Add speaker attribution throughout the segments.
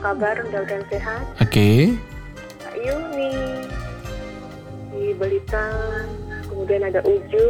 Speaker 1: kabar? Mudah-mudahan sehat.
Speaker 2: Oke.
Speaker 1: Kak Yuni di Belitan, kemudian ada Uju,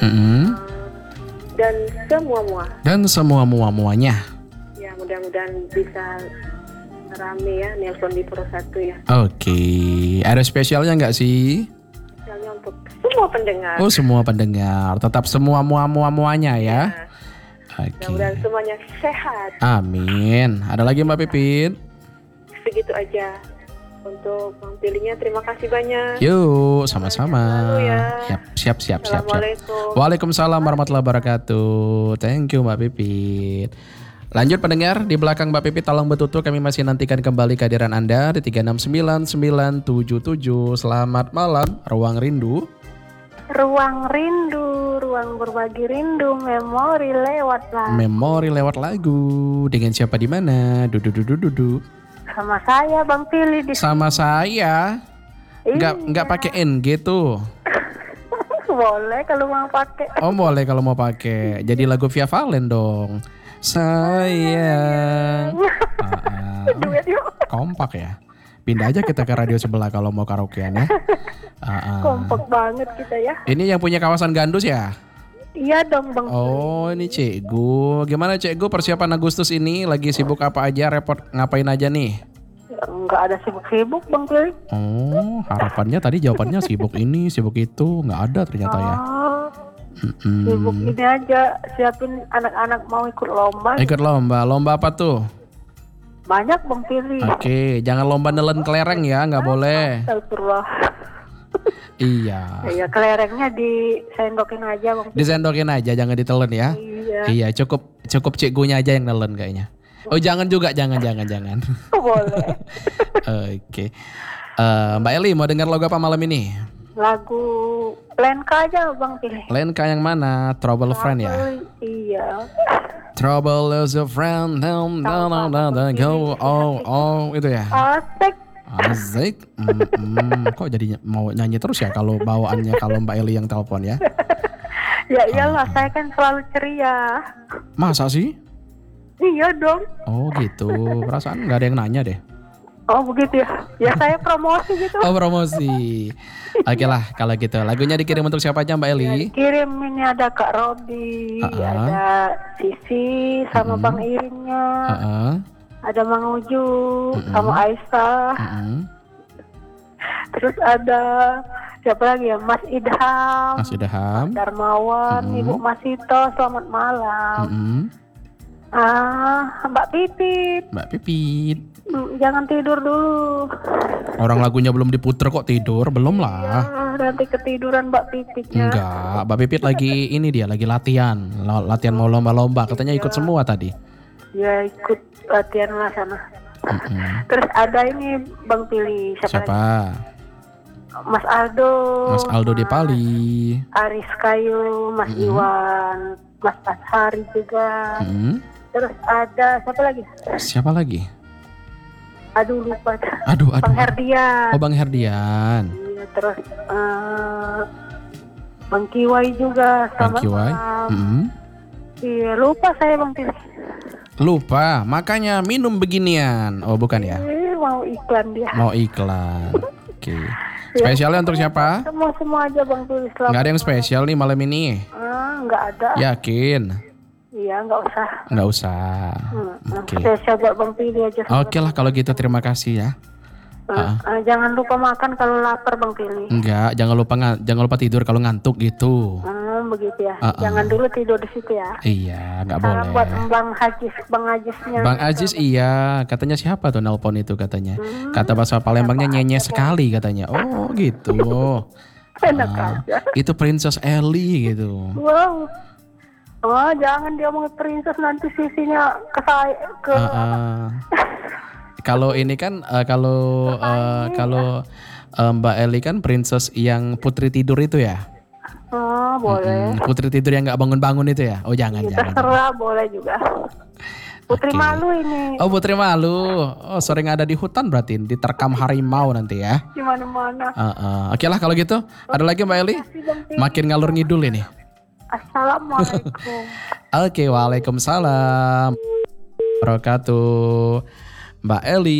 Speaker 1: dan semua-mua.
Speaker 2: Dan semua-muanya.
Speaker 1: Ya, mudah-mudahan bisa rame ya, nelpon di Pro 1 ya.
Speaker 2: Oke. Ada spesialnya nggak sih?
Speaker 1: Spesialnya untuk semua pendengar.
Speaker 2: Oh, semua pendengar. Tetap semua-muanya ya. Oke.
Speaker 1: Mudah-mudahan semuanya sehat.
Speaker 2: Amin. Ada lagi Mbak Pipit?
Speaker 1: Segitu aja. Untuk Bang Pilihnya terima kasih banyak.
Speaker 2: Yuk, sama-sama.
Speaker 1: Selalu ya.
Speaker 2: Siap.
Speaker 1: Assalamualaikum.
Speaker 2: Waalaikumsalam warahmatullahi wabarakatuh. Thank you Mbak Pipit. Lanjut pendengar, di belakang Mbak Pipit tolong betutu, kami masih nantikan kembali kehadiran Anda di 3699977. Selamat malam, Ruang Rindu.
Speaker 1: Ruang rindu, ruang berbagi rindu, memori lewat lagu.
Speaker 2: Memori lewat lagu. Dengan siapa di mana? Dudu.
Speaker 1: Sama saya Bang Pilih di
Speaker 2: Sama saya. Enggak pakai NG tuh.
Speaker 1: Boleh kalau mau pakai.
Speaker 2: Oh, boleh kalau mau pakai. Jadi lagu Via Valen dong. Sayang.
Speaker 1: Duet yuk.
Speaker 2: Kompak ya. Pindah aja kita ke radio sebelah kalau mau karaokean ya.
Speaker 1: Kompak banget kita ya.
Speaker 2: Ini yang punya kawasan Gandus ya?
Speaker 1: Iya dong Bang.
Speaker 2: Oh, ini Cik Gu. Gimana Cik Gu persiapan Agustus ini? Lagi sibuk apa aja? Repot ngapain aja nih?
Speaker 1: Enggak ada sibuk-sibuk Bang Pilih.
Speaker 2: Oh, harapannya tadi jawabannya sibuk ini, sibuk itu. Nggak ada ternyata ya.
Speaker 1: Sibuk ini aja, siapin anak-anak mau ikut lomba.
Speaker 2: Ikut lomba. Lomba apa tuh?
Speaker 1: Banyak Bang Pilih.
Speaker 2: Oke, jangan lomba nelen kelereng ya, nggak boleh.
Speaker 1: Astagfirullah.
Speaker 2: Iya.
Speaker 1: Iya, kelerengnya disendokin aja Bang Pilih.
Speaker 2: Disendokin aja, jangan ditelen ya.
Speaker 1: Iya.
Speaker 2: Iya, cukup cikunya aja yang nelen kayaknya. Oh, jangan juga, jangan.
Speaker 1: Boleh.
Speaker 2: Oke. Mbak Eli mau dengar lagu apa malam ini?
Speaker 1: Lagu Lenka aja Bang Pilih.
Speaker 2: Lenka yang mana? Trouble Friend ya?
Speaker 1: Iya.
Speaker 2: Trouble is a friend, go, itu ya?
Speaker 1: Asik.
Speaker 2: Kok jadi mau nyanyi terus ya kalau bawaannya kalau Mbak Eli yang telepon ya?
Speaker 1: Ya iyalah, saya kan selalu ceria.
Speaker 2: Masa sih?
Speaker 1: Iya dong.
Speaker 2: Oh gitu, perasaan nggak ada yang nanya deh.
Speaker 1: Oh begitu ya? Ya saya promosi gitu.
Speaker 2: Oh promosi. Oke lah kalau gitu. Lagunya dikirim untuk siapa aja Mbak Eli?
Speaker 1: Ya, kirim ini ada Kak Robi, ada Sisi sama Bang Irinnya, ada Mang Uju sama Aisyah. Terus ada siapa lagi ya? Mas Idham, Darmawan, Ibu Masito, selamat malam. Mbak Pipit. Jangan tidur dulu.
Speaker 2: Orang lagunya belum diputer kok tidur? Belum lah.
Speaker 1: Ya, nanti ketiduran Mbak Pipitnya.
Speaker 2: Enggak, Mbak Pipit lagi ini dia lagi latihan mau lomba-lomba. Katanya ikut semua tadi.
Speaker 1: Ya ikut latihan lah sana. Terus ada ini Bang Pilih. Siapa? Mas Aldo
Speaker 2: di Pali.
Speaker 1: Aris Kayu, Mas Iwan, Mas Ashari juga. Terus ada siapa lagi? Aduh lupa. Bang Herdian.
Speaker 2: Oh Bang Herdian.
Speaker 1: Iya, terus Bang Kiwai juga.
Speaker 2: Bang Kiwai.
Speaker 1: Iya lupa saya Bang Pilih.
Speaker 2: Lupa, makanya minum beginian. Oh bukan ya?
Speaker 1: Mau iklan dia.
Speaker 2: Mau iklan. Oke. Spesialnya untuk siapa?
Speaker 1: Semua aja Bang Pilih.
Speaker 2: Nggak ada yang spesial nih malam ini?
Speaker 1: Nggak ada.
Speaker 2: Yakin?
Speaker 1: Iya, nggak usah.
Speaker 2: Oke.
Speaker 1: Spesial buat Bang Pilih aja.
Speaker 2: Oke lah kalau gitu terima kasih ya.
Speaker 1: Jangan lupa makan kalau lapar Bang Pilih.
Speaker 2: Enggak, jangan lupa tidur kalau ngantuk gitu.
Speaker 1: Begitu ya. Jangan dulu tidur di situ ya.
Speaker 2: Iya, nggak boleh.
Speaker 1: Buat Bang Ajisnya.
Speaker 2: Bang Ajis iya, katanya siapa tuh nelpon itu katanya. Kata bahasa Palembangnya nyenye sekali katanya. Oh gitu.
Speaker 1: Enak aja.
Speaker 2: Itu Princess Ellie gitu.
Speaker 1: Wow. Oh jangan dia mau princess nanti sisinya ke saya ke.
Speaker 2: Kalau ini kan kalau Mbak Eli kan princess yang putri tidur itu ya.
Speaker 1: Oh boleh.
Speaker 2: Putri tidur yang nggak bangun-bangun itu ya. Oh jangan.
Speaker 1: Terserah boleh juga. Putri malu ini.
Speaker 2: Oh putri malu. Oh sering ada di hutan berarti diterkam harimau nanti ya.
Speaker 1: Di mana-mana.
Speaker 2: Oke lah kalau gitu. Ada lagi Mbak Eli? Makin ngalur ngidul ini.
Speaker 1: Assalamualaikum.
Speaker 2: Oke, waalaikumsalam. Wabarakatuh. Mbak Eli.